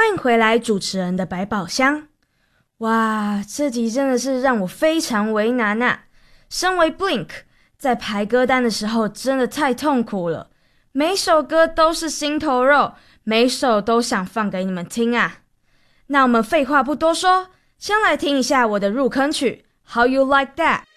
迎回来，主持人的百宝箱。哇，这题真的是让我非常为难啊！身为 Blink， 在排歌单的时候真的太痛苦了，每首歌都是心头肉，每首都想放给你们听啊。那我们废话不多说，先来听一下我的入坑曲《How You Like That》。